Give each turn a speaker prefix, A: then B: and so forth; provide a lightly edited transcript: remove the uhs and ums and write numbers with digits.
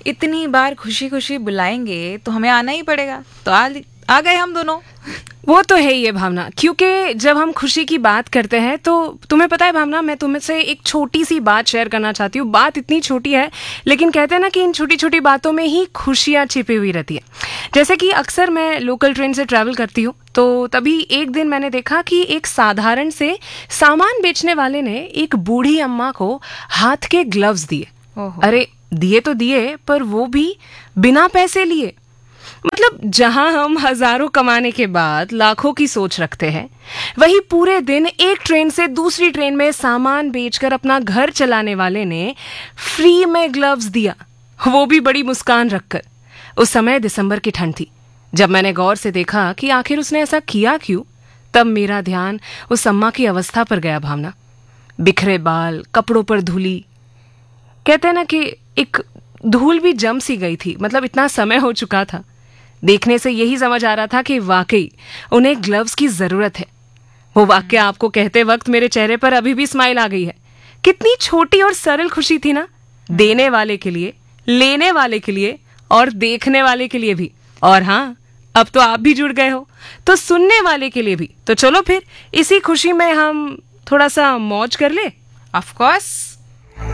A: इतनी बार खुशी खुशी बुलाएंगे तो हमें आना ही पड़ेगा। तो आ गए हम दोनों।
B: वो तो है ही है भावना, क्योंकि जब हम खुशी की बात करते हैं तो तुम्हें पता है भावना, मैं तुमसे एक छोटी सी बात शेयर करना चाहती हूँ। बात इतनी छोटी है, लेकिन कहते हैं ना कि इन छोटी छोटी बातों में ही खुशियाँ छिपी हुई रहती है। जैसे कि अक्सर मैं लोकल ट्रेन से ट्रैवल करती हूँ, तो तभी एक दिन मैंने देखा कि एक साधारण से सामान बेचने वाले ने एक बूढ़ी अम्मा को हाथ के ग्लव्स दिए। अरे दिए तो दिए, पर वो भी बिना पैसे लिए। मतलब जहां हम हजारों कमाने के बाद लाखों की सोच रखते हैं, वही पूरे दिन एक ट्रेन से दूसरी ट्रेन में सामान बेचकर अपना घर चलाने वाले ने फ्री में ग्लव्स दिया, वो भी बड़ी मुस्कान रखकर। उस समय दिसंबर की ठंड थी। जब मैंने गौर से देखा कि आखिर उसने ऐसा किया क्यों, तब मेरा ध्यान उस अम्मा की अवस्था पर गया भावना। बिखरे बाल, कपड़ों पर धूली, कहते हैं ना कि एक धूल भी जम सी गई थी। मतलब इतना समय हो चुका था। देखने से यही समझ आ रहा था कि वाकई उन्हें ग्लव्स की जरूरत है। वो वाक्य आपको कहते वक्त मेरे चेहरे पर अभी भी स्माइल आ गई है। कितनी छोटी और सरल खुशी थी ना, देने वाले के लिए, लेने वाले के लिए और देखने वाले के लिए भी। और हाँ, अब तो आप भी जुड़ गए हो, तो सुनने वाले के लिए भी। तो चलो फिर इसी खुशी में हम थोड़ा सा मौज कर ले।
A: Of course.